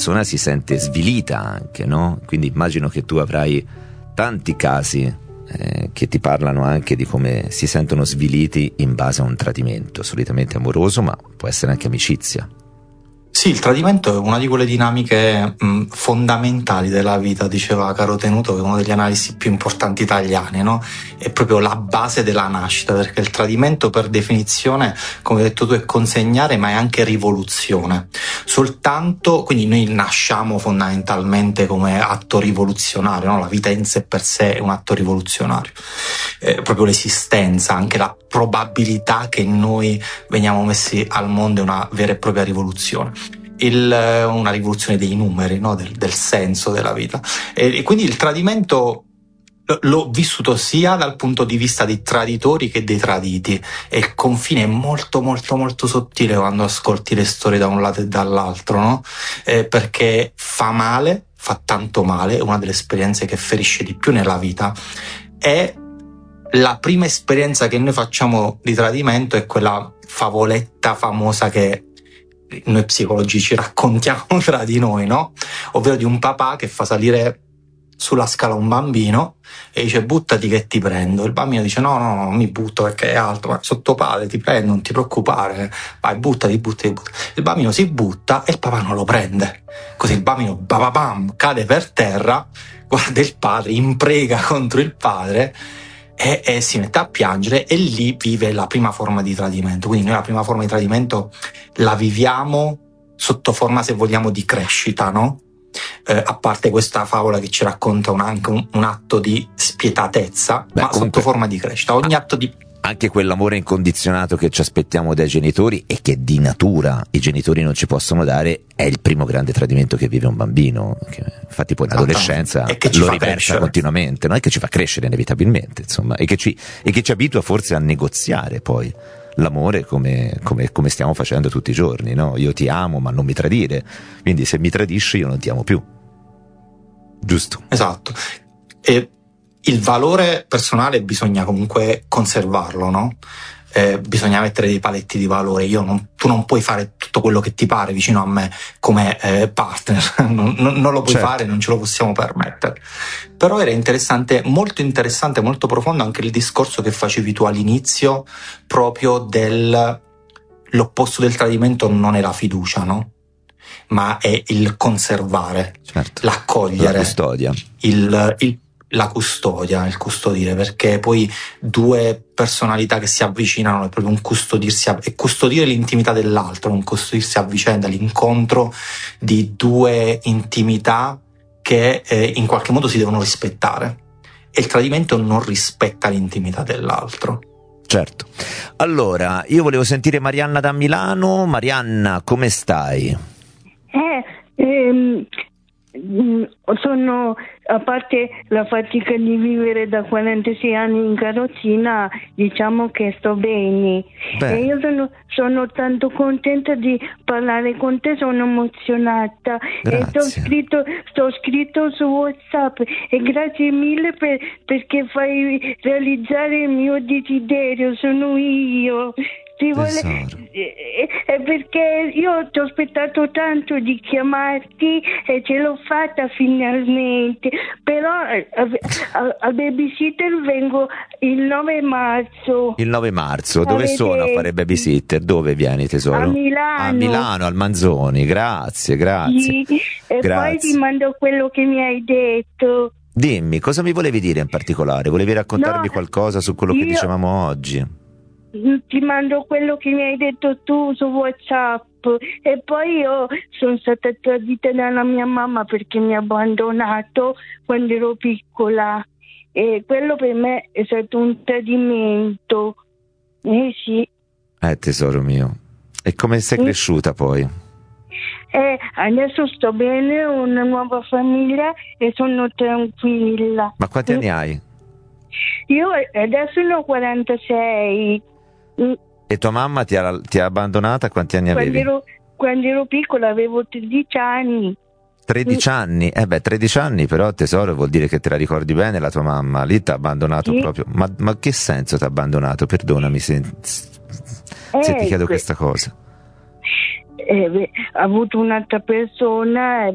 persona si sente svilita anche, no? Quindi immagino che tu avrai tanti casi che ti parlano anche di come si sentono sviliti in base a un tradimento, solitamente amoroso, ma può essere anche amicizia. Sì, il tradimento è una di quelle dinamiche fondamentali della vita, diceva Caro Tenuto, che è uno degli analisti più importanti italiani, no? È proprio la base della nascita, perché il tradimento per definizione, come hai detto tu, è consegnare, ma è anche rivoluzione. Soltanto, quindi noi nasciamo fondamentalmente come atto rivoluzionario, no? La vita in sé per sé è un atto rivoluzionario. Proprio l'esistenza, anche la probabilità che noi veniamo messi al mondo è una vera e propria rivoluzione. Una rivoluzione dei numeri, no? del senso della vita. E quindi il tradimento l'ho vissuto sia dal punto di vista dei traditori che dei traditi, e il confine è molto molto molto sottile quando ascolti le storie da un lato e dall'altro, no? Perché fa male, fa tanto male, è una delle esperienze che ferisce di più nella vita. E la prima esperienza che noi facciamo di tradimento è quella favoletta famosa che noi psicologi ci raccontiamo tra di noi, no? Ovvero di un papà che fa salire sulla scala un bambino e dice: buttati che ti prendo. Il bambino dice: no, non mi butto perché è alto, ma sotto padre ti prendo, non ti preoccupare, vai, buttati. Il bambino si butta e il papà non lo prende. Così il bambino cade per terra, guarda il padre, imprega contro il padre e si mette a piangere, e lì vive la prima forma di tradimento. Quindi noi la prima forma di tradimento la viviamo sotto forma, se vogliamo, di crescita, no? A parte questa favola che ci racconta anche un atto di spietatezza, ma comunque, sotto forma di crescita. Ogni atto di... Anche quell'amore incondizionato che ci aspettiamo dai genitori e che di natura i genitori non ci possono dare è il primo grande tradimento che vive un bambino, che infatti poi in adolescenza lo riversa continuamente, no? E che ci fa crescere inevitabilmente, insomma, e che ci abitua forse a negoziare poi l'amore come stiamo facendo tutti i giorni, no? Io ti amo ma non mi tradire, quindi se mi tradisci io non ti amo più, giusto? Esatto. E il valore personale bisogna comunque conservarlo, no? Bisogna mettere dei paletti di valore. Tu non puoi fare tutto quello che ti pare vicino a me come partner, non lo puoi fare, non ce lo possiamo permettere. Però era interessante, molto profondo anche il discorso che facevi tu all'inizio, proprio l'opposto del tradimento non è la fiducia, no? Ma è il conservare, l'accogliere, la custodia, la custodia, il custodire, perché poi due personalità che si avvicinano è proprio un custodirsi, è custodire l'intimità dell'altro, un custodirsi a vicenda, l'incontro di due intimità che in qualche modo si devono rispettare, e il tradimento non rispetta l'intimità dell'altro. Certo. Allora, io volevo sentire Marianna da Milano. Marianna, come stai? Sono, a parte la fatica di vivere da 46 anni in carrozzina, diciamo che sto bene. E io sono tanto contenta di parlare con te, sono emozionata. Grazie. E sto scritto su WhatsApp, e grazie mille perché fai realizzare il mio desiderio, sono io. Perché io ti ho aspettato tanto di chiamarti e ce l'ho fatta finalmente, però al babysitter vengo il 9 marzo. Il 9 marzo, dove sono a fare babysitter? Dove vieni, tesoro? A Milano. A Milano, al Manzoni, grazie. Sì. E poi ti mando quello che mi hai detto. Dimmi, cosa mi volevi dire in particolare? Volevi raccontarmi qualcosa su quello che dicevamo oggi? Ti mando quello che mi hai detto tu su WhatsApp. E poi io sono stata tradita dalla mia mamma perché mi ha abbandonato quando ero piccola, e quello per me è stato un tradimento. Sì. Tesoro mio, e come sei cresciuta poi? Adesso sto bene, ho una nuova famiglia e sono tranquilla. Ma quanti anni hai? Io adesso ne ho 46. E tua mamma ti ha abbandonata? Quanti anni avevi? Quando ero piccola avevo 13 anni. 13 anni? 13 anni però, tesoro, vuol dire che te la ricordi bene la tua mamma. Lì ti ha abbandonato proprio. Ma che senso ti ha abbandonato? Perdonami se ti chiedo questa cosa. Ha avuto un'altra persona